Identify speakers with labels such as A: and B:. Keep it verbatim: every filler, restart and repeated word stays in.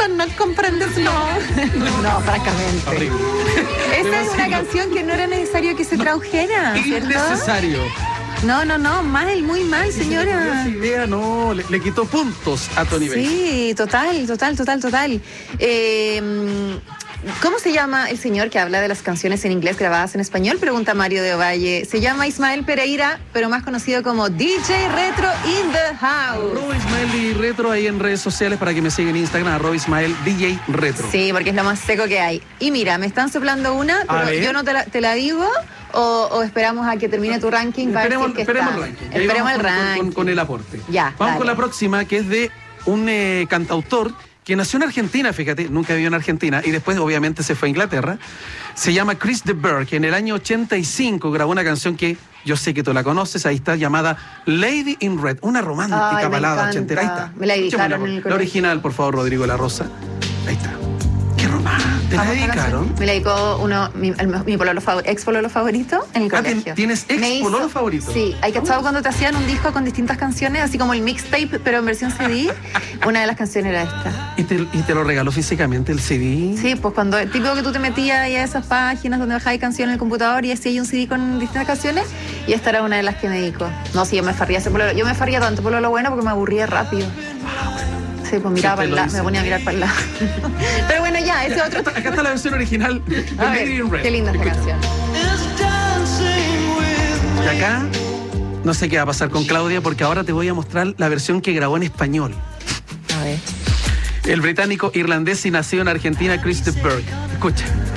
A: hijo, no comprendes, no. No, francamente.
B: Horrible.
A: Esa es una canción que no era necesario que se
B: No,
A: tradujera, ¿cierto?
B: innecesario.
A: No, no, no, mal, muy mal,
B: Y se le
A: señora.
B: ocurrió esa idea, no, le, le quitó puntos a Tony Base.
A: Sí, total, total, total, total. Eh, ¿Cómo se llama el señor que habla de las canciones en inglés grabadas en español? Pregunta Mario de Ovalle. Se llama Ismael Pereira, pero más conocido como D J Retro in the House.
B: Arroba Ismael y Retro ahí en redes sociales para que me sigan en Instagram, arroba Ismael D J Retro.
A: Sí, porque es lo más seco que hay. Y mira, me están soplando una,
B: A
A: pero
B: ver.
A: yo no te la, te la digo, o, o esperamos a que termine tu ranking para ver si
B: Esperemos,
A: es que
B: esperemos
A: está.
B: el ranking. Ahí
A: Esperemos el
B: vamos con- con-
A: ranking.
B: Con, con el aporte.
A: Ya,
B: Vamos con
A: dale.
B: la próxima, que es de un eh, cantautor que nació en Argentina, fíjate, nunca vivió en Argentina, y después obviamente se fue a Inglaterra. Se llama Chris de Burgh, que en el año ochenta y cinco grabó una canción que yo sé que tú la conoces, ahí está, llamada Lady in Red, una romántica
A: Ay, me
B: balada
A: encanta.
B: ochentera. Ahí está.
A: Me la dedicaron
B: Escuchémosla,
A: en el
B: la
A: colegio.
B: original, por favor, Rodrigo La Rosa. Ahí está. Qué romántica. ¿Te la
A: Vamos a la
B: dedicaron?
A: canción. Me la dedicó uno, mi, el- mi pololo favor- ex pololo favorito en el
B: Ah,
A: colegio.
B: ¿tien- tienes ex
A: Me hizo-
B: pololo favorito?
A: Sí, hay cachado cuando te hacían un disco con distintas canciones, así como el mixtape, pero en versión C D. Una de las canciones era esta.
B: ¿Y te, y te lo regaló físicamente el C D?
A: Sí, pues cuando el típico que tú te metías ahí a esas páginas donde bajáis canciones en el computador y así hay un C D con distintas canciones, y esta era una de las que me dedicó. No, sí, yo me farría ese pololo. Yo me farría tanto pololo bueno porque me aburría rápido. Sí, pues miraba para
B: Siempre
A: el
B: lo
A: lado,
B: hice.
A: me ponía a mirar para el lado. Pero bueno, ya, ese otro.
B: Acá está la versión original de
A: A ver,
B: Lady in Red.
A: qué linda esta
B: Escucha.
A: canción.
B: Y acá no sé qué va a pasar con Claudia porque ahora te voy a mostrar la versión que grabó en español.
A: A ver.
B: El británico irlandés y nacido en Argentina Chris de Burgh. Escucha.